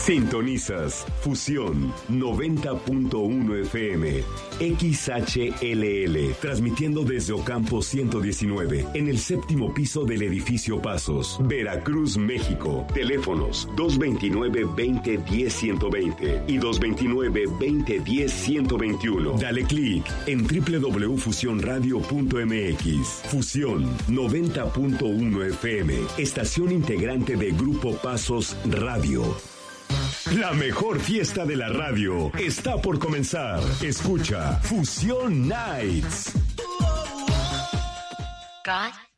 Sintonizas Fusión 90.1 FM, XHLL, transmitiendo desde Ocampo 119, en el séptimo piso del edificio Pasos, Veracruz, México. Teléfonos 229-2010-120 y 229-2010-121. Dale clic en www.fusionradio.mx. Fusión 90.1 FM, estación integrante de Grupo Pasos Radio. La mejor fiesta de la radio está por comenzar. Escucha Fusión Nights. God